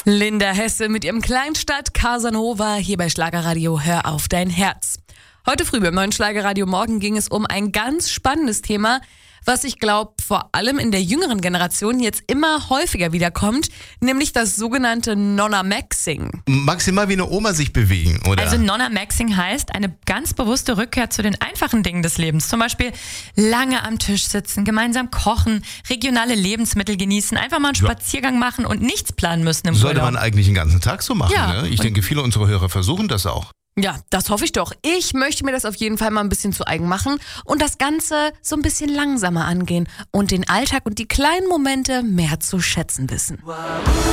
Linda Hesse mit ihrem Kleinstadt Casanova hier bei Schlagerradio Hör auf dein Herz. Heute früh beim neuen Schlagerradio Morgen ging es um ein ganz spannendes Thema, was ich glaube vor allem in der jüngeren Generation jetzt immer häufiger wiederkommt, nämlich das sogenannte Nonna-Maxing. Maximal wie eine Oma sich bewegen, oder? Also Nonna-Maxing heißt eine ganz bewusste Rückkehr zu den einfachen Dingen des Lebens. Zum Beispiel lange am Tisch sitzen, gemeinsam kochen, regionale Lebensmittel genießen, einfach mal einen Spaziergang machen und nichts planen müssen im Sollte Urlaub. man eigentlich den ganzen Tag so machen, Ja, ne? Ich denke, viele unserer Hörer versuchen das auch. Ja, das hoffe ich doch. Ich möchte mir das auf jeden Fall mal ein bisschen zu eigen machen und das Ganze so ein bisschen langsamer angehen und den Alltag und die kleinen Momente mehr zu schätzen wissen.